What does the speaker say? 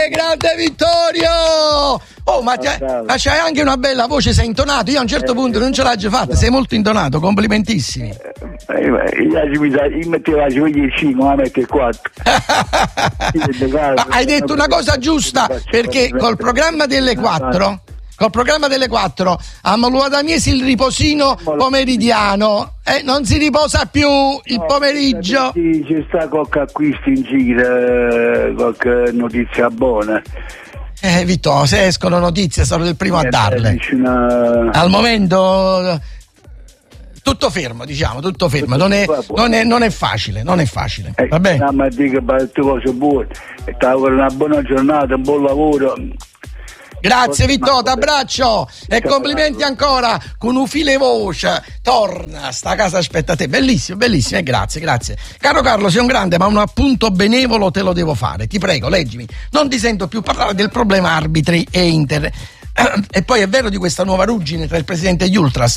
Grande Vittorio! Oh, ma c'hai anche una bella voce, sei intonato. Io a un certo punto non ce l'ho già fatta, sei molto intonato, complimentissimi. Io mettevo la sveglia 5, ma mette 4. Hai detto una cosa giusta, perché col programma delle 4 a Maluadamiesi il riposino pomeridiano non si riposa più il pomeriggio. C'è sta qualche acquisto in giro, qualche notizia buona. Vittorio, se escono notizie sono il primo a darle. Al momento tutto fermo, diciamo, tutto fermo. Non è facile. Va bene? Ma dico tutte cose buone. E ti auguro una buona giornata, un buon lavoro. Grazie Vittorio, t'abbraccio e complimenti ancora con un file voce. Torna, sta casa aspetta te. Bellissimo, grazie. Caro Carlo, sei un grande, ma un appunto benevolo te lo devo fare. Ti prego, leggimi. Non ti sento più parlare del problema arbitri e Inter. E poi è vero di questa nuova ruggine tra il presidente e gli Ultras.